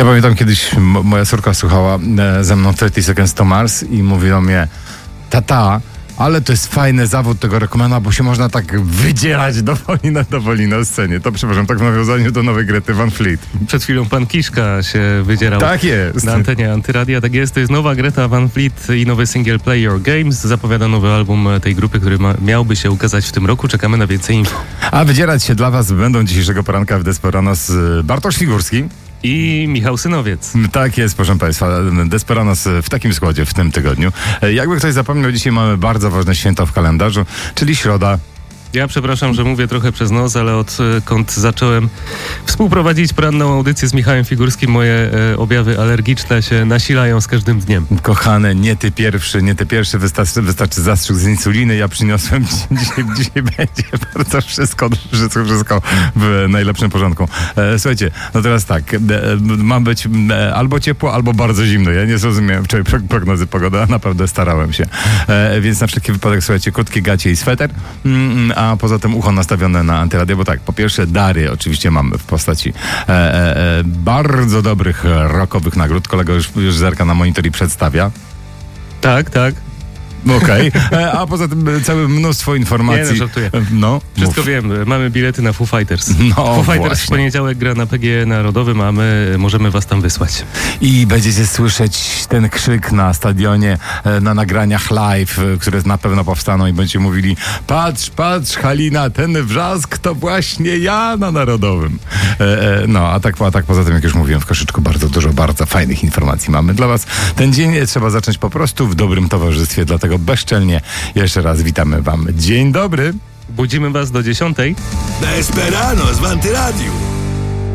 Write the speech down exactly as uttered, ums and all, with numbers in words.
Ja pamiętam kiedyś m- moja córka słuchała e, ze mną trzydzieści Seconds to Mars i mówiła mi: tata, ale to jest fajny zawód tego Rockmana, bo się można tak wydzierać dowoli na dowoli na scenie. To przepraszam, tak w nawiązaniu do nowej Grety Van Fleet. Przed chwilą pan Kiszka się wydzierał Tak jest. na antenie Antyradia. Tak jest, to jest nowa Greta Van Fleet i nowy singiel Play Your Games. Zapowiada nowy album tej grupy, który ma, miałby się ukazać w tym roku. Czekamy na więcej info. A wydzierać się dla was będą dzisiejszego poranka w Desperanos Bartosz Figurski. I Michał Synowiec. Tak jest, proszę Państwa. Desperanos w takim składzie w tym tygodniu. Jakby ktoś zapomniał, dzisiaj mamy bardzo ważne święto w kalendarzu, czyli środa. Ja przepraszam, że mówię trochę przez nos, ale odkąd zacząłem współprowadzić poranną audycję z Michałem Figurskim, moje e, objawy alergiczne się nasilają z każdym dniem. Kochane, nie ty pierwszy, nie ty pierwszy, wystarczy, wystarczy zastrzyk z insuliny. Ja przyniosłem dzisiaj, dzisiaj będzie bardzo wszystko, wszystko, wszystko w najlepszym porządku. E, słuchajcie, no teraz tak, e, ma być e, albo ciepło, albo bardzo zimno. Ja nie zrozumiałem wczoraj prognozy pogody, a naprawdę starałem się. E, więc na wszelki wypadek, słuchajcie, krótkie gacie i sweter, mm, a poza tym ucho nastawione na Antyradio, bo tak, po pierwsze dary oczywiście mamy w postaci e, e, bardzo dobrych rockowych nagród. Kolega już, już zerka na monitor i przedstawia. Tak, tak. Okej, okay. A poza tym całe mnóstwo informacji. Nie, no, żartuję. No, Wszystko mów. wiem, mamy bilety na Foo Fighters. No, Foo Fighters właśnie. w poniedziałek gra na P G E Narodowym, a my możemy was tam wysłać. I będziecie słyszeć ten krzyk na stadionie, na nagraniach live, które na pewno powstaną i będziecie mówili: patrz, patrz Halina, ten wrzask to właśnie ja na Narodowym. E, e, no, a tak, a tak poza tym, jak już mówiłem, w koszyczku bardzo dużo, bardzo fajnych informacji mamy dla was. Ten dzień trzeba zacząć po prostu w dobrym towarzystwie, dlatego bezczelnie jeszcze raz witamy wam. Dzień dobry. Budzimy was do dziesiątej. Desperanos w Antyradiu.